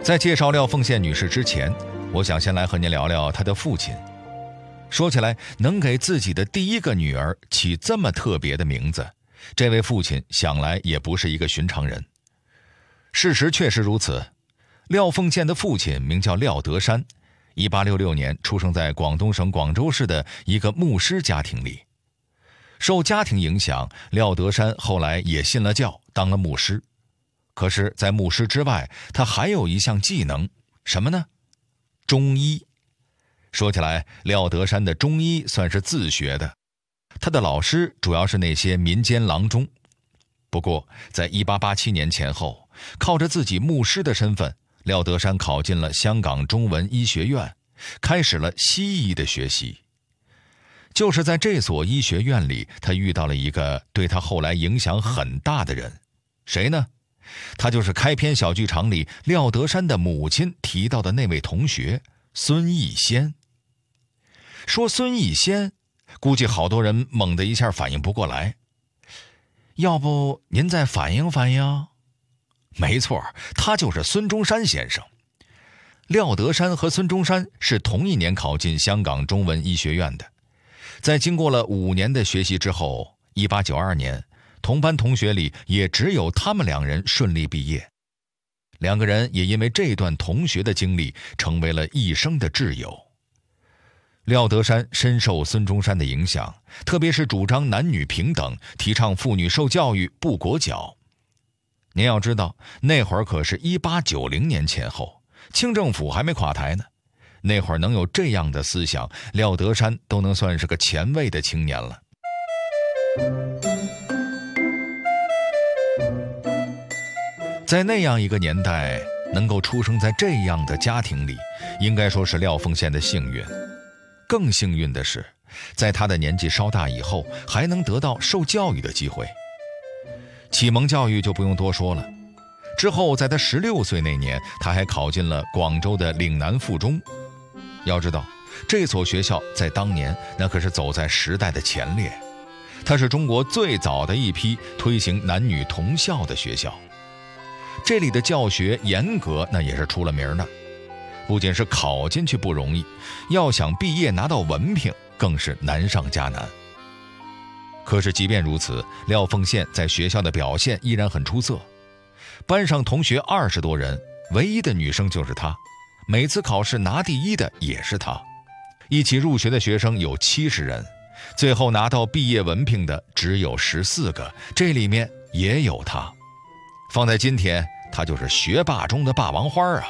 在介绍廖凤羡女士之前，我想先来和您聊聊她的父亲。说起来，能给自己的第一个女儿起这么特别的名字，这位父亲想来也不是一个寻常人。事实确实如此，廖凤羡的父亲名叫廖德山，1866年出生在广东省广州市的一个牧师家庭里。受家庭影响，廖德山后来也信了教，当了牧师。可是在牧师之外，他还有一项技能，什么呢？中医。说起来，廖德山的中医算是自学的，他的老师主要是那些民间郎中。不过在1887年前后，靠着自己牧师的身份，廖德山考进了香港中文医学院，开始了西医的学习。就是在这所医学院里，他遇到了一个对他后来影响很大的人。谁呢？他就是开篇小剧场里廖德山的母亲提到的那位同学孙逸仙。说孙逸仙，估计好多人猛地一下反应不过来。要不您再反映反映？没错，他就是孙中山先生。廖德山和孙中山是同一年考进香港中文医学院的。在经过了5年的学习之后，1892年，同班同学里也只有他们2人顺利毕业。2个人也因为这段同学的经历，成为了一生的挚友。廖德山深受孙中山的影响，特别是主张男女平等，提倡妇女受教育不裹脚。您要知道，那会儿可是1890年前后，清政府还没垮台呢。那会儿能有这样的思想，廖德山都能算是个前卫的青年了。在那样一个年代，能够出生在这样的家庭里，应该说是廖凤羡的幸运。更幸运的是，在他的年纪稍大以后，还能得到受教育的机会。启蒙教育就不用多说了，之后在他16岁那年，他还考进了广州的岭南附中。要知道，这所学校在当年那可是走在时代的前列，它是中国最早的一批推行男女同校的学校。这里的教学严格，那也是出了名的。不仅是考进去不容易，要想毕业拿到文凭，更是难上加难。可是即便如此，廖凤羡在学校的表现依然很出色。班上同学20多人，唯一的女生就是她，每次考试拿第1的也是她。一起入学的学生有70人，最后拿到毕业文凭的只有14个，这里面也有她。放在今天，她就是学霸中的霸王花啊。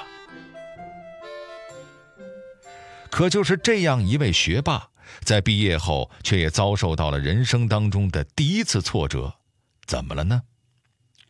可就是这样一位学霸，在毕业后却也遭受到了人生当中的第一次挫折。怎么了呢？